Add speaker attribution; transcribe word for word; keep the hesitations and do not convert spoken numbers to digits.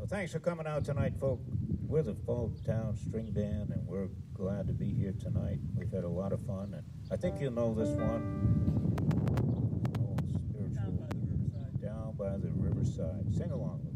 Speaker 1: Well, thanks for coming out tonight, folk. We're the Fall Town String Band, and we're glad to be here tonight. We've had a lot of fun, and I think you'll know this one. Oh, spiritual.
Speaker 2: Down by the riverside.
Speaker 1: Down by the riverside. Sing along with